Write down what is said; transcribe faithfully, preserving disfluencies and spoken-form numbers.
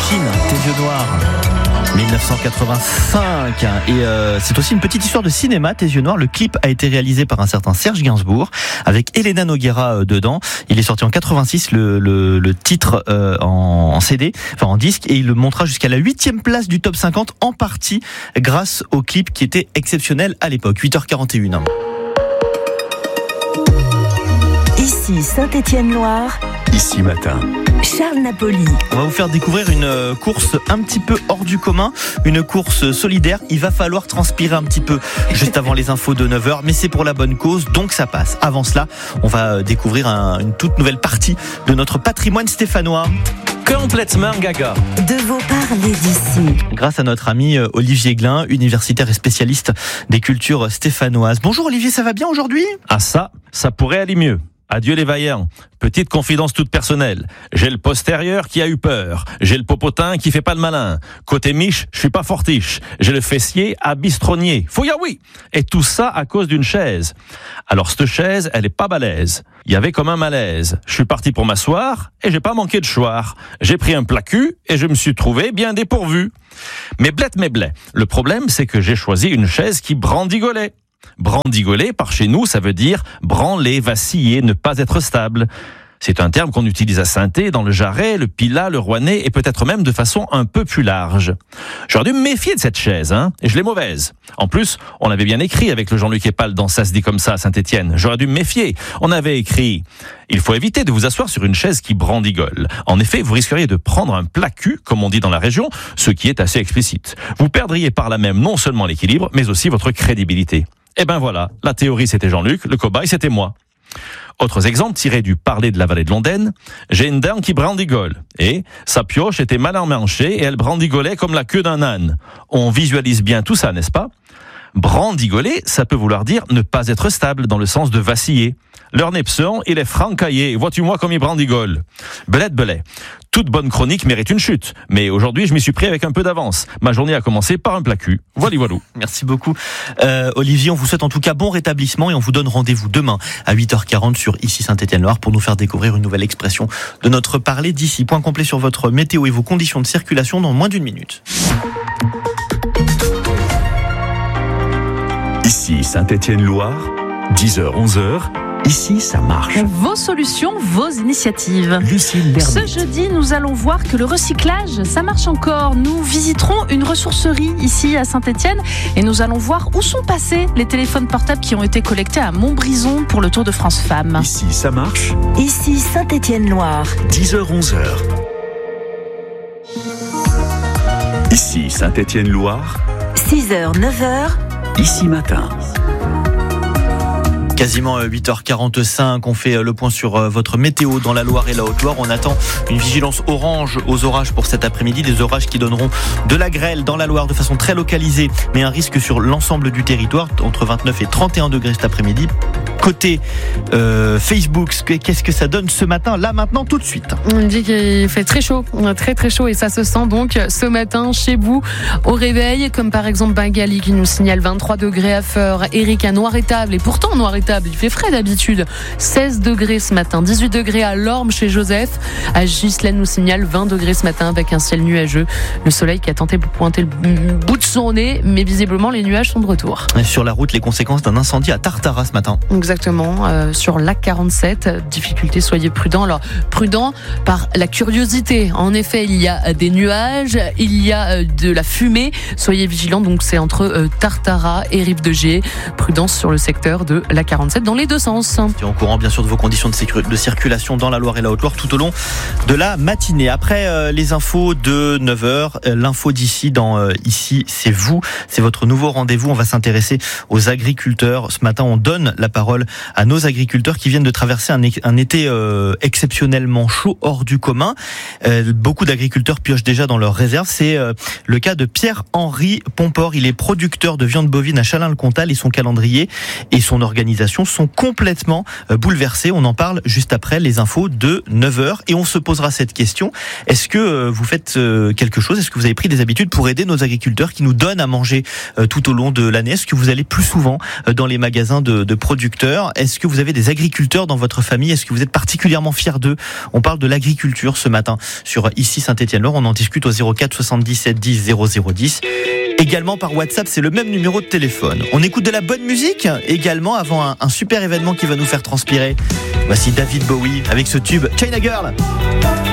Indochine, Tes yeux noirs. dix-neuf cent quatre-vingt-cinq et euh, c'est aussi une petite histoire de cinéma. Tes yeux noirs, le clip a été réalisé par un certain Serge Gainsbourg avec Elena Noguera euh, dedans. Il est sorti en quatre-vingt-six, le, le, le titre euh, en, en C D, enfin en disque, et il le montra jusqu'à la huitième place du top cinquante, en partie grâce au clip qui était exceptionnel à l'époque. huit heures quarante et une. Ici Saint-Étienne-Loire. Ici Matin. Charles Napoli. On va vous faire découvrir une course un petit peu hors du commun, une course solidaire. Il va falloir transpirer un petit peu juste avant les infos de neuf heures, mais c'est pour la bonne cause, donc ça passe. Avant cela, on va découvrir un, une toute nouvelle partie de notre patrimoine stéphanois. Complètement gaga. De vos parler d'ici. Grâce à notre ami Olivier Glin, universitaire et spécialiste des cultures stéphanoises. Bonjour Olivier, ça va bien aujourd'hui ? Ah ça, ça pourrait aller mieux. Adieu les vaillants. Petite confidence toute personnelle. J'ai le postérieur qui a eu peur. J'ai le popotin qui fait pas le malin. Côté miche, je suis pas fortiche. J'ai le fessier à bistronnier. Fouilla oui. Et tout ça à cause d'une chaise. Alors cette chaise, elle est pas balèze. Il y avait comme un malaise. Je suis parti pour m'asseoir et j'ai pas manqué de choir. J'ai pris un plat cul et je me suis trouvé bien dépourvu. Mais blette mais blé. Le problème, c'est que j'ai choisi une chaise qui brandigolait. Brandigoler, par chez nous, ça veut dire branler, vaciller, ne pas être stable. C'est un terme qu'on utilise à Sainté, dans le Jarret, le Pilat, le Rouennais, et peut-être même de façon un peu plus large. J'aurais dû me méfier de cette chaise, hein, et je l'ai mauvaise. En plus, on avait bien écrit avec le Jean-Luc Épal dans Ça se dit comme ça à Saint-Étienne. J'aurais dû me méfier. On avait écrit « Il faut éviter de vous asseoir sur une chaise qui brandigole. En effet, vous risqueriez de prendre un plat cul, comme on dit dans la région, ce qui est assez explicite. Vous perdriez par là même non seulement l'équilibre, mais aussi votre crédibilité. » Eh ben voilà, la théorie c'était Jean-Luc, le cobaye c'était moi. Autres exemples tirés du Parler de la vallée de l'Ondaine. J'ai une dame qui brandigole. Et sa pioche était mal emmanchée et elle brandigolait comme la queue d'un âne. On visualise bien tout ça, n'est-ce pas ? Brandigoler, ça peut vouloir dire ne pas être stable, dans le sens de vaciller. Leur népson, il est francaillé. Vois-tu moi comme il brandigole ? Belette belette. Toute bonne chronique mérite une chute. Mais aujourd'hui, je m'y suis pris avec un peu d'avance. Ma journée a commencé par un plat cul. Voilà, voilà. Merci beaucoup. Euh, Olivier, on vous souhaite en tout cas bon rétablissement et on vous donne rendez-vous demain à huit heures quarante sur Ici Saint-Étienne-Loire pour nous faire découvrir une nouvelle expression de notre Parler d'ici. Point complet sur votre météo et vos conditions de circulation dans moins d'une minute. Ici Saint-Étienne-Loire, dix heures onze heures. Ici, ça marche. Vos solutions, vos initiatives. Lucille Bernet. Ce jeudi, nous allons voir que le recyclage, ça marche encore. Nous visiterons une ressourcerie ici à Saint-Étienne et nous allons voir où sont passés les téléphones portables qui ont été collectés à Montbrison pour le Tour de France Femmes. Ici, ça marche. Ici Saint-Étienne-Loire. dix heures onze heures. Ici Saint-Étienne-Loire. six heures neuf heures. Ici Matin. Quasiment huit heures quarante-cinq, on fait le point sur votre météo dans la Loire et la Haute-Loire. On attend une vigilance orange aux orages pour cet après-midi, des orages qui donneront de la grêle dans la Loire de façon très localisée, mais un risque sur l'ensemble du territoire, entre vingt-neuf et trente et un degrés cet après-midi. Côté euh, Facebook, qu'est-ce que ça donne ce matin, là maintenant, tout de suite ? On dit qu'il fait très chaud, très très chaud et ça se sent donc ce matin chez vous au réveil, comme par exemple Bengali qui nous signale vingt-trois degrés à Feur, Eric à Noir-Étable, et pourtant Noir-Étable, il fait frais d'habitude, seize degrés ce matin, dix-huit degrés à Lorme chez Joseph, à Ghislaine nous signale vingt degrés ce matin avec un ciel nuageux, le soleil qui a tenté de pointer le bout de son nez, mais visiblement les nuages sont de retour. Et sur la route, les conséquences d'un incendie à Tartara ce matin. Exactement, euh, sur l'A quarante-sept, difficulté, soyez prudents. Alors, prudents par la curiosité. En effet, il y a des nuages, il y a de la fumée. Soyez vigilants, donc c'est entre euh, Tartara et Rive-de-Gier. Prudence sur le secteur de l'A quarante-sept dans les deux sens. Et au courant, bien sûr, de vos conditions de, sécur- de circulation dans la Loire et la Haute-Loire tout au long de la matinée. Après euh, les infos de neuf heures, euh, l'info d'ici dans euh, Ici, c'est vous. C'est votre nouveau rendez-vous. On va s'intéresser aux agriculteurs. Ce matin, on donne la parole à nos agriculteurs qui viennent de traverser un, un été euh, exceptionnellement chaud, hors du commun. Euh, beaucoup d'agriculteurs piochent déjà dans leurs réserves. C'est euh, le cas de Pierre-Henri Pomport. Il est producteur de viande bovine à Châlin-le-Comtal et son calendrier et son organisation sont complètement euh, bouleversés. On en parle juste après les infos de neuf heures et on se posera cette question. Est-ce que euh, vous faites euh, quelque chose ? Est-ce que vous avez pris des habitudes pour aider nos agriculteurs qui nous donnent à manger euh, tout au long de l'année ? Est-ce que vous allez plus souvent euh, dans les magasins de, de producteurs ? agriculteurs. Est-ce que vous avez des agriculteurs dans votre famille? Est-ce que vous êtes particulièrement fiers d'eux? On parle de l'agriculture ce matin sur Ici Saint-Étienne-Loire. On en discute au zéro quatre soixante-dix-sept dix zéro zéro dix. Également par WhatsApp, c'est le même numéro de téléphone. On écoute de la bonne musique également avant un, un super événement qui va nous faire transpirer. Voici David Bowie avec ce tube China Girl.